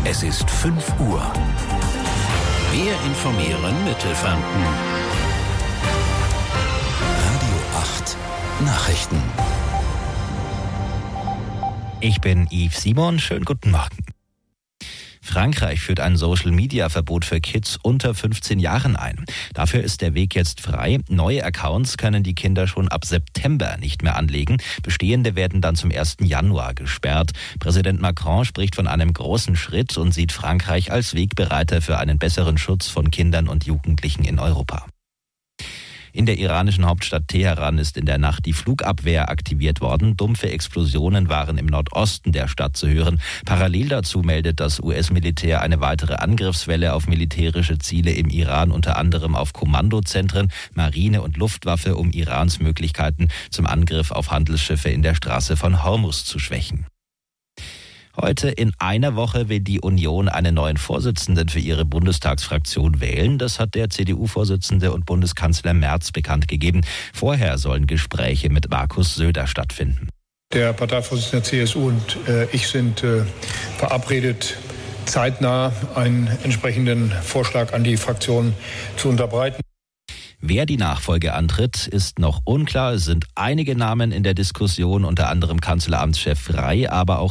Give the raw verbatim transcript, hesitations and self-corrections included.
Es ist fünf Uhr. Wir informieren Mittelfranken. Radio acht Nachrichten. Ich bin Yves Simon, schönen guten Morgen. Frankreich führt ein Social-Media-Verbot für Kids unter fünfzehn Jahren ein. Dafür ist der Weg jetzt frei. Neue Accounts können die Kinder schon ab September nicht mehr anlegen. Bestehende werden dann zum ersten Januar gesperrt. Präsident Macron spricht von einem großen Schritt und sieht Frankreich als Wegbereiter für einen besseren Schutz von Kindern und Jugendlichen in Europa. In der iranischen Hauptstadt Teheran ist in der Nacht die Flugabwehr aktiviert worden. Dumpfe Explosionen waren im Nordosten der Stadt zu hören. Parallel dazu meldet das U S-Militär eine weitere Angriffswelle auf militärische Ziele im Iran, unter anderem auf Kommandozentren, Marine und Luftwaffe, um Irans Möglichkeiten zum Angriff auf Handelsschiffe in der Straße von Hormuz zu schwächen. Heute in einer Woche will die Union einen neuen Vorsitzenden für ihre Bundestagsfraktion wählen. Das hat der C D U-Vorsitzende und Bundeskanzler Merz bekannt gegeben. Vorher sollen Gespräche mit Markus Söder stattfinden. Der Parteivorsitzende der C S U und äh, ich sind äh, verabredet, zeitnah einen entsprechenden Vorschlag an die Fraktion zu unterbreiten. Wer die Nachfolge antritt, ist noch unklar. Es sind einige Namen in der Diskussion, unter anderem Kanzleramtschef Frey, aber auch